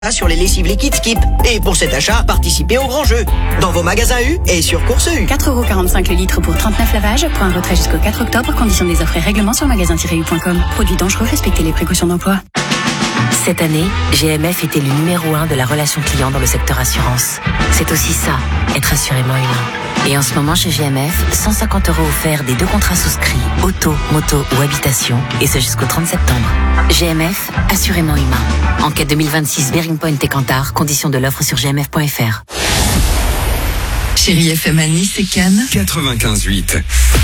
sur les lessives liquides Skip. Et pour cet achat, participez au grand jeu. Dans vos magasins U et sur Course U. 4,45€ le litre pour 39 lavages. Pour un retrait jusqu'au 4 octobre. Conditions des offres et règlements sur magasin-u.com. Produits dangereux, respectez les précautions d'emploi. Cette année, GMF était le numéro 1 de la relation client dans le secteur assurance. C'est aussi ça, être assurément humain. Et en ce moment chez GMF, 150€ offerts des 2 contrats souscrits, auto, moto ou habitation, et ce jusqu'au 30 septembre. GMF, assurément humain. Enquête 2026 Bearing Point et Kantar, conditions de l'offre sur gmf.fr. Chérie FM à Nice et Cannes 95.8.